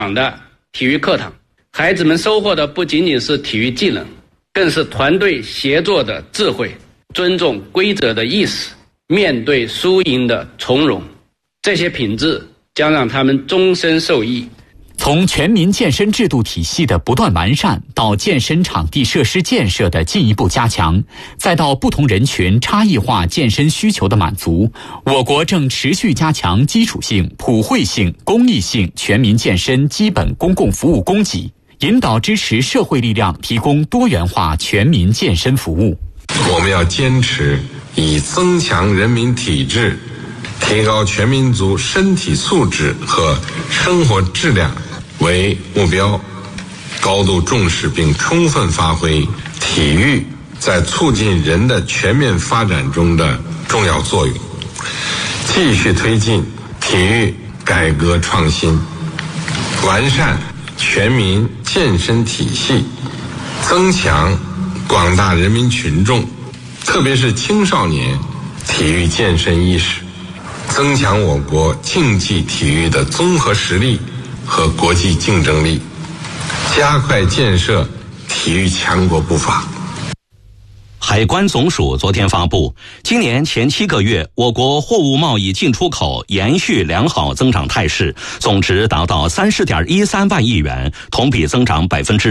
的体育课堂，孩子们收获的不仅仅是体育技能，更是团队协作的智慧，尊重规则的意识，面对输赢的从容。这些品质将让他们终身受益。 从全民健身制度体系的不断完善，到健身场地设施建设的进一步加强，再到不同人群差异化健身需求的满足，我国正持续加强基础性、普惠性、公益性全民健身基本公共服务供给，引导支持社会力量提供多元化全民健身服务。 我们要坚持以增强人民体质、提高全民族身体素质和生活质量为目标，高度重视并充分发挥体育在促进人的全面发展中的重要作用，继续推进体育改革创新，完善全民健身体系，增强广大人民群众，特别是青少年体育健身意识，增强我国竞技体育的综合实力和国际竞争力，加快建设体育强国步伐。 海关总署昨天发布，今年前7个月，我国货物贸易进出口延续良好增长态势，总值达到30.13万亿元，同比增长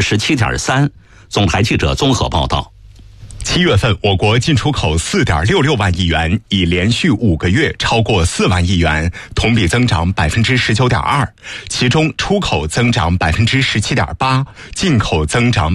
17.3%。总台记者综合报道。 7月份，我国进出口4.66万亿元，已连续5个月超过4万亿元，同比增长19.2%。其中，出口增长17.8%，进口增长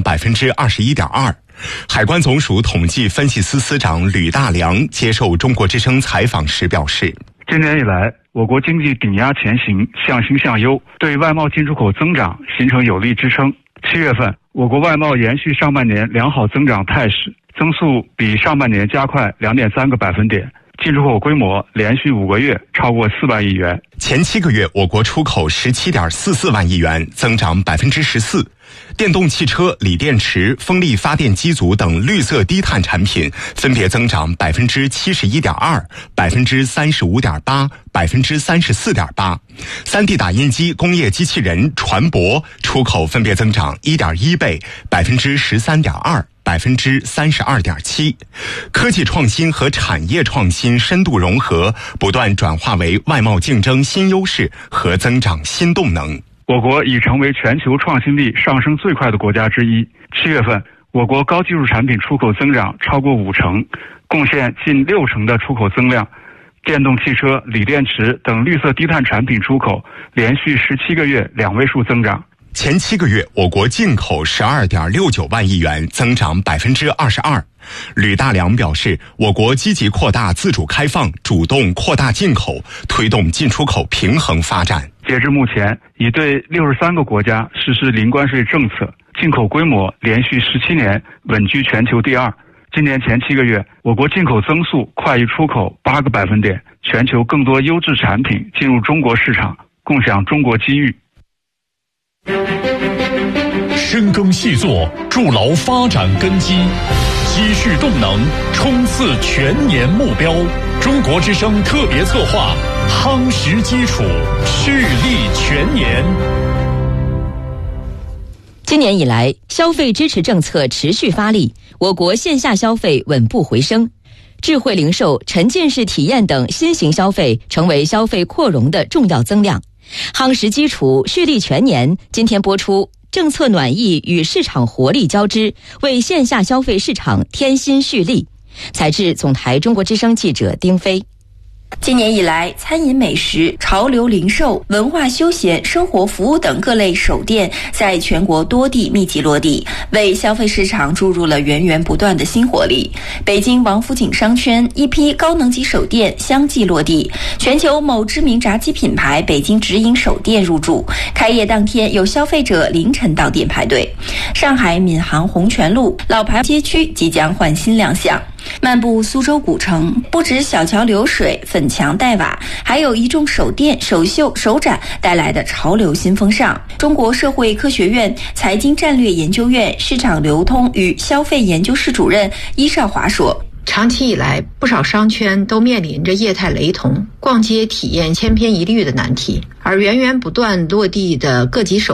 21.2%。海关总署统计分析司司长吕大良接受中国之声采访时表示， 今年以来，我国经济顶压前行，向新向优，对外贸进出口增长形成有力支撑。7月份，我国外贸延续上半年良好增长态势，增速比上半年加快2.3个百分点，进出口规模连续5个月超过4万亿元。 前7个月，我国出口17.44万亿元，增长14%。电动汽车、锂电池、风力发电机组等绿色低碳产品分别增长71.2%、35.8%、34.8%。3D 打印机、工业机器人、船舶出口分别增长1.1倍、13.2%。32.7%，科技创新和产业创新深度融合，不断转化为外贸竞争新优势和增长新动能。 我国已成为全球创新力上升最快的国家之一。7月份，我国高技术产品出口增长超过50%，贡献近60%的出口增量。电动汽车、锂电池等绿色低碳产品出口连续17个月2位数增长。 前7个月，我国进口12.69万亿元，增长22%。吕大良表示，我国积极扩大自主开放，主动扩大进口，推动进出口平衡发展。 截至目前，已对63个国家实施零关税政策，进口规模连续17年稳居全球第2。今年前7个月，我国进口增速快于出口8个百分点，全球更多优质产品进入中国市场，共享中国机遇。 深耕细作，筑牢发展根基，积蓄动能，冲刺全年目标。中国之声特别策划，夯实基础，蓄力全年。 今年以来，消费支持政策持续发力，我国线下消费稳步回升，智慧零售、沉浸式体验等新型消费成为消费扩容的重要增量。夯实基础，蓄力全年，今天播出政策暖意与市场活力交织，为线下消费市场添新蓄力。采自总台中国之声记者丁飞。 今年以来，餐饮美食、潮流零售、文化休闲、生活服务等各类首店在全国多地密集落地，为消费市场注入了源源不断的新活力。北京王府井商圈一批高能级首店相继落地，全球某知名炸鸡品牌北京直营首店入驻，开业当天有消费者凌晨到店排队。上海闵行红泉路老牌街区即将换新亮相。漫步苏州古城，不止小桥流水、粉墙黛瓦，还有一众首店、首秀、首展带来的潮流新风尚。中国社会科学院财经战略研究院市场流通与消费研究室主任伊少华说， 长期以来，不少商圈都面临着业态雷同、逛街体验千篇一律的难题，而源源不断落地的各级手